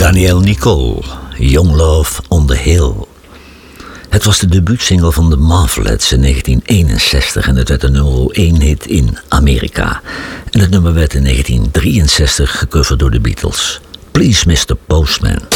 Danielle Nicole, Young Love on the Hill. Het was de debuutsingle van de Marvelettes in 1961 en het werd een nummer 1 hit in Amerika. En het nummer werd in 1963 gecoverd door de Beatles. Please Mr. Postman.